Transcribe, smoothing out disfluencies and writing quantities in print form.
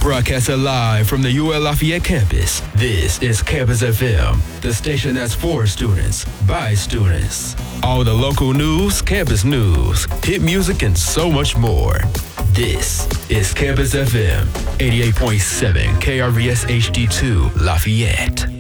Broadcasting live from the UL Lafayette campus, this is Campus FM, the station that's for students, by students. All the local news, campus news, hit music, and so much more. This is Campus FM, 88.7 KRVS HD2 Lafayette.